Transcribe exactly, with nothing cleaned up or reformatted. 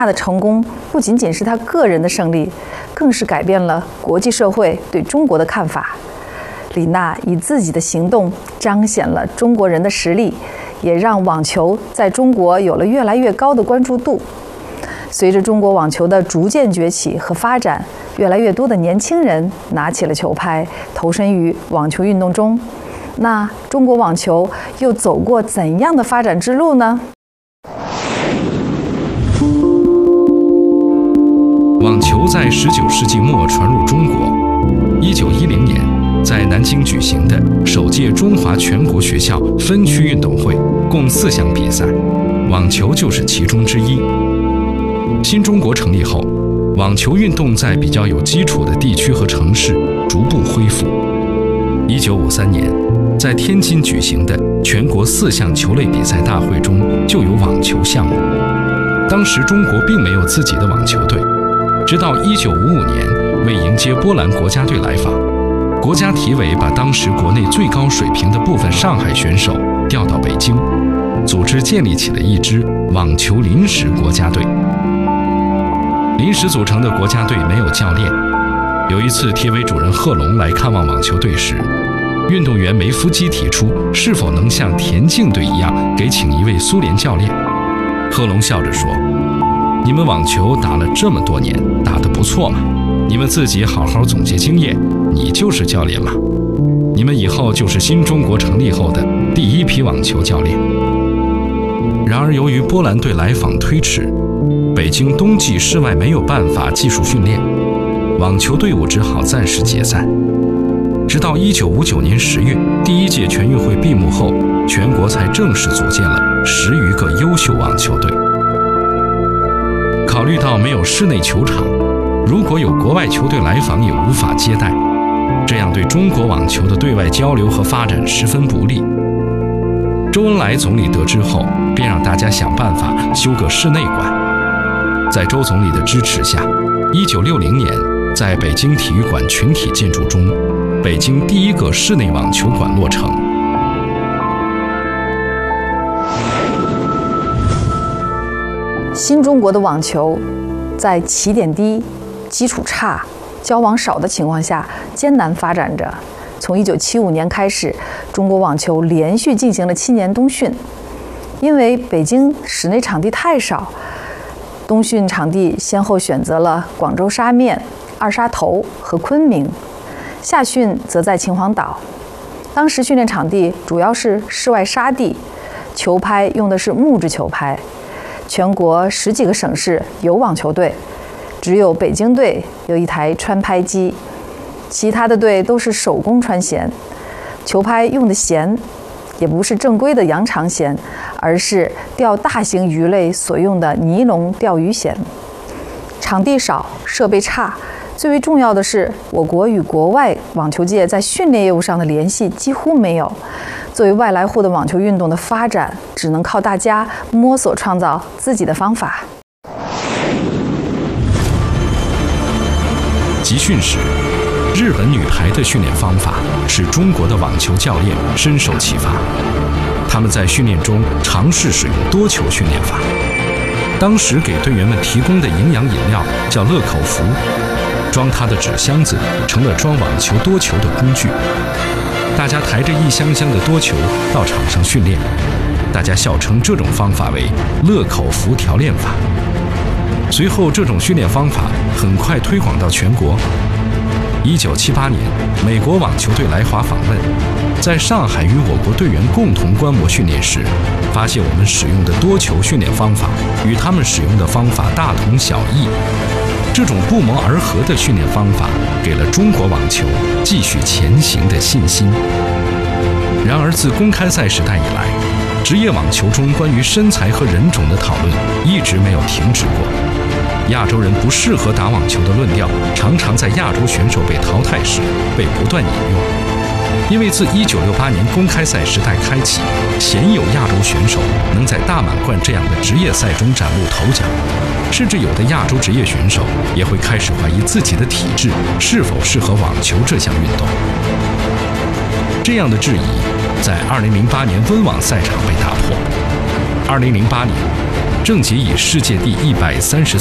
的成功不仅仅是他个人的胜利，更是改变了国际社会对中国的看法。李娜以自己的行动彰显了中国人的实力，也让网球在中国有了越来越高的关注度。随着中国网球的逐渐崛起和发展，越来越多的年轻人拿起了球拍，投身于网球运动中。那中国网球又走过怎样的发展之路呢？ 网球在十九世纪末传入中国。一九一零年，在南京举行的首届中华全国学校分区运动会，共四项比赛，网球就是其中之一。新中国成立后，网球运动在比较有基础的地区和城市逐步恢复。一九五三年，在天津举行的全国四项球类比赛大会中就有网球项目。当时中国并没有自己的网球队，直到一九五五年，为迎接波兰国家队来访，国家体委把当时国内最高水平的部分上海选手调到北京，组织建立起了一支网球临时国家队。临时组成的国家队没有教练。有一次，体委主任贺龙来看望网球队时，运动员梅夫基提出是否能像田径队一样给请一位苏联教练。贺龙笑着说：“你们网球打了这么多年，打得不错嘛，你们自己好好总结经验，你就是教练嘛。你们以后就是新中国成立后的第一批网球教练。”然而，由于波兰队来访推迟，北京冬季室外没有办法技术训练，网球队伍只好暂时解散。直到一九五九年十月，第一届全运会闭幕后，全国才正式组建了十余个优秀网球队。考虑到没有室内球场，如果有国外球队来访也无法接待，这样对中国网球的对外交流和发展十分不利。周恩来总理得知后，便让大家想办法修个室内馆。在周总理的支持下，一九六零年，在北京体育馆群体建筑中，北京第一个室内网球馆落成。 新中国的网球在起点低、基础差、交往少的情况下艰难发展着。从一九七五年开始，中国网球连续进行了七年冬训。因为北京室内场地太少，冬训场地先后选择了广州沙面、二沙头和昆明，夏训则在秦皇岛。当时训练场地主要是室外沙地，球拍用的是木质球拍。全国十几个省市有网球队，只有北京队有一台穿拍机，其他的队都是手工穿弦。球拍用的弦也不是正规的羊肠弦，而是钓大型鱼类所用的尼龙钓鱼弦。场地少，设备差，最为重要的是，我国与国外网球界在训练业务上的联系几乎没有。作为外来户的网球运动的发展，只能靠大家摸索创造自己的方法。 集训时，日本女排的训练方法使中国的网球教练深受启发。他们在训练中尝试使用多球训练法。当时给队员们提供的营养饮料叫乐口福，装它的纸箱子成了装网球多球的工具。大家抬着一箱箱的多球到场上训练，大家笑称这种方法为乐口福调练法。随后，这种训练方法很快推广到全国。一九七八年，美国网球队来华访问，在上海与我国队员共同观摩训练时，发现我们使用的多球训练方法与他们使用的方法大同小异。这种不谋而合的训练方法给了中国网球继续前行的信心。然而，自公开赛时代以来，职业网球中关于身材和人种的讨论一直没有停止过。亚洲人不适合打网球的论调，常常在亚洲选手被淘汰时被不断引用。因为自一九六八年公开赛时代开启，鲜有亚洲选手能在大满贯这样的职业赛中崭露头角，甚至有的亚洲职业选手也会开始怀疑自己的体质是否适合网球这项运动。这样的质疑在二零零八年温网赛场被打破。二零零八年， 郑捷以世界第一百三十